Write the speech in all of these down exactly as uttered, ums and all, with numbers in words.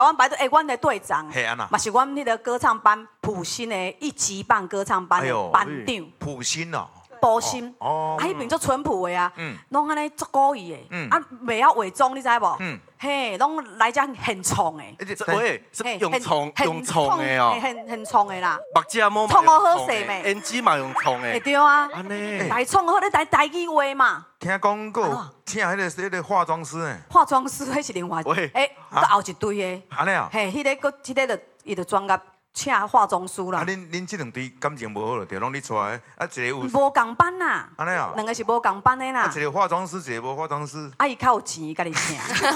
阮排队，哎，阮的队长， 嘿安那， 嘛是阮迄个歌唱班普新的一级棒歌唱班的班长。 普新哦。 普心，哦，啊，迄边足淳朴的啊，嗯，拢安尼足故意的，嗯，啊，袂晓伪装，你知无？嗯，嘿，拢来遮现创的， 喂，是用创用创的哦， 很很创的啦， 目睭冇创好好势咩 ，N G 嘛用创的， 会对啊， 安尼， 来创好咧台台语话嘛。 听讲过，请迄个迄个化妆师呢？ 化妆师迄是另外，诶，后一堆的， 安尼啊， 嘿，迄个个，迄个就伊就专业。 请化妆师啦！ 啊，恁恁这两对感情无好了，就拢你出来，啊，一个有无共班呐， 安尼啊， 两个是无共班的啦。 啊，一个化妆师，一个无化妆师。 啊，伊较有钱，家己请。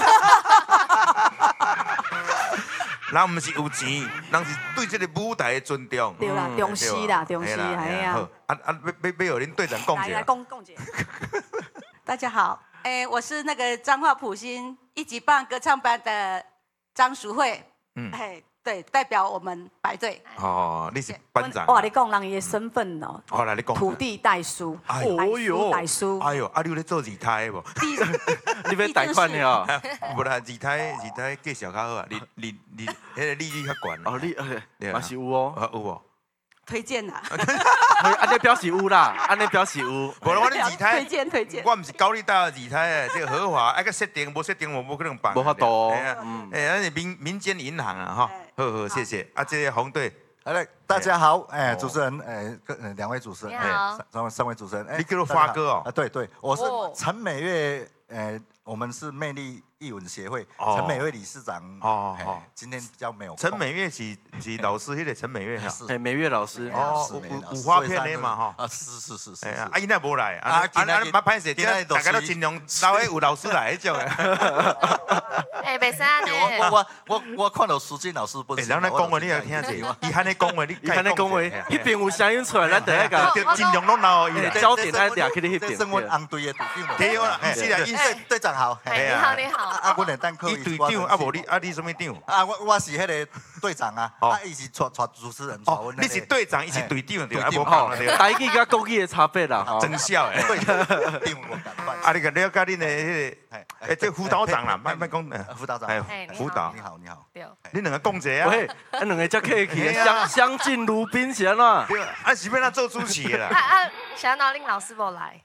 人毋是有钱，人是对这个舞台的尊重。 对啦，重视啦，重视，哎呀。 啊啊，要要要有恁队长讲一下。 来来，讲讲一下。 大家好，哎，我是那个彰化普新一级棒歌唱班的张淑慧。嗯。哎。 对，代表我们白队。 哦，你是班长。 我跟你讲，人伊的身份哦。 哦，来你讲。 土地代书。 哦哟。 代书。 哎呦，啊，你有咧做二胎无？ 你要贷款的哦。 无啦，二胎二胎计小较好啊，利利利，迄个利率较悬。 哦，你嘛是有哦。 啊有哦。 推荐啦。 安尼表示有啦，安尼表示有。 无啦，我咧二胎。 推荐推荐。 我毋是高利贷二胎诶，这个合法，啊个设定无设定我无可能办。 无法度。 嗯。哎，那是民民间银行啊，哈。 好好，谢谢啊！这些红队， 来，大家好，哎，主持人，哎，跟两位主持人， 哎， 三位三位主持人，哎， 你叫做发哥哦， 啊，对对，我是陈美月，哎，我们是魅力艺文协会陈美月理事长，哦哦，今天比较没有。 陈美月是是老师，迄个陈美月哈， 哎，美月老师， 哦，五五花片的嘛哈， 啊，是是是是， 啊，伊那无来，啊啊啊，蛮歹势，今大家都尽量稍微有老师来迄种的。 哎，袂使安尼。 我我我我看到苏金老师不是。 人咧讲话你也听者，伊安尼讲话你， 伊安尼讲话，迄边有声音出来，咱第一个尽量拢闹伊。 焦点爱掠去你迄边。 升温昂队的队长。 对啊，是啊， 队队长好。 你好你好。 啊，我来等可以。 队长啊，无你啊，你什么长？ 啊，我我是迄个队长啊，啊，伊是带带主持人。 哦，你是队长，伊是队长对，啊无讲对。台语甲国语的差别啦， 真笑诶。 队长，我赶快。 啊，你个了解恁的迄个。 哎，这辅导长啦，慢慢讲。 辅导长， 哎，辅导， 你好，你好。 对。 你两个讲者啊？ 喂，咱两个才客气，相相敬如宾是安怎？ 对，啊是要咱做主持的啦。 啊啊，想到恁老师无来。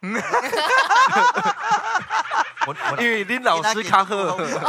因为恁老师较好。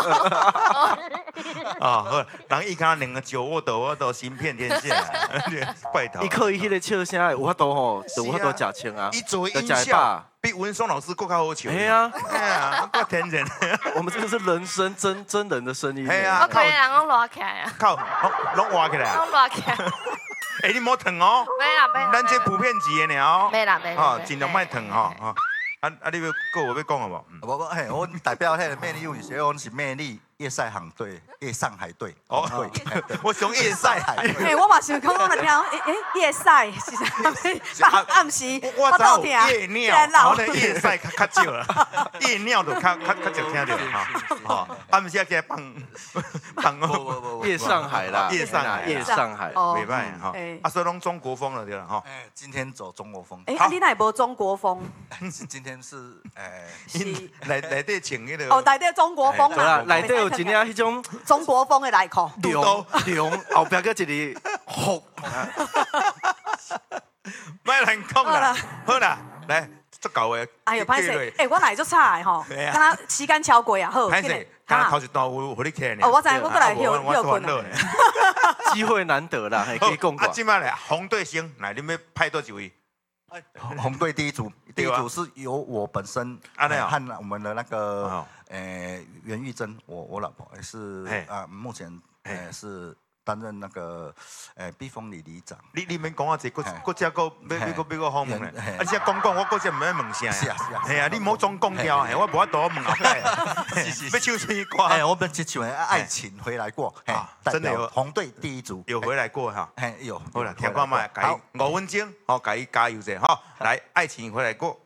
啊，好，人伊讲两个酒窝斗窝斗行骗天下，拜托。 伊靠伊迄个笑声，有法度吼，有法度食清啊。 伊做音效比文松老师更较好笑。 哎呀， 哎呀，够天然。 我们这个是人声真真人的声音。 哎呀， 我可以人拢拉起来啊。 靠，拢挖起来。 拢拉起来。 哎，你莫疼哦。 没啦没啦。 咱这普遍级的哦。 没啦没啦。 啊，尽量莫疼哈啊。啊啊！你要够我要讲了无？ 我我嘿，我代表迄个魅力艺文协会，我是魅力夜赛行队、夜上海队。哦， 我想夜赛海。 哎，我嘛想讲，我来听，哎哎，夜赛是啥？暗暗时我都听。夜鸟，我咧夜赛较较少啦，夜鸟就较较较少听着哈。哦，暗时起来放放哦。夜上海啦， 夜上海， 夜上海， 袂歹哈。啊，所以拢中国风了对啦哈。 哎，今天走中国风。 哎，你那无中国风？ 今天是哎， 内内底穿迄个。 哦，内底中国风啦，内底有一领迄种中国风的内裤。 龙龙后壁个一个虎。 莫乱讲啦，好啦，来足够的。 哎呦，歹势，哎，我来足差的吼，敢若时间超过啊，好。 歹势，敢头一段有互你听呢。 哦，我知，我过来休休困了。 机会难得啦，还可以讲过。 啊，今麦来红队先来，你们派多几位？ 红队第一组，第一组是由我本身和我们的那个呃袁玉珍，我我老婆也是啊，目前呃是担任那个呃避风里里长。 你你免讲啊，这个个只个要要个要个方面咧，啊，只讲讲我个只唔要问声。 是啊是啊， 系啊，你唔好总讲掉，我无法度问后摆。是是，要唱什么歌？ 哎，我们这唱的爱情回来过，真的有红队第一组有回来过哈。 哎有， 好啦，听看卖，给五分钟，好，给伊加油者哈，来，爱情回来过。